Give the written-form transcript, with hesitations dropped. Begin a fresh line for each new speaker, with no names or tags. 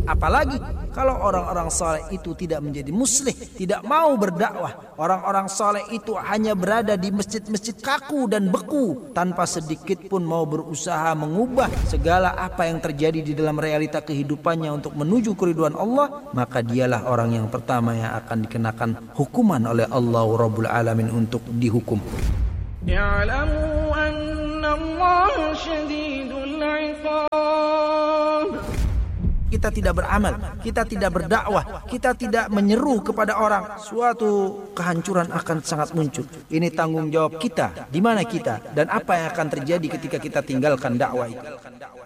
Apalagi kalau orang-orang saleh itu tidak menjadi muslih, tidak mau berdakwah. Orang-orang saleh itu hanya berada di masjid-masjid kaku dan beku, tanpa sedikit pun mau berusaha mengubah segala apa yang terjadi di dalam realita kehidupannya untuk menuju keridhaan Allah, maka dialah orang yang pertama yang akan dikenakan hukuman oleh Allah Rabbul Alamin untuk dihukum.
Ya'lamu anna Allah syadidul 'iqab.
Kita tidak beramal, kita tidak berdakwah, kita tidak menyeru kepada orang, suatu kehancuran akan sangat muncul. Ini tanggung jawab kita. Di mana kita dan apa yang akan terjadi ketika kita tinggalkan dakwah itu.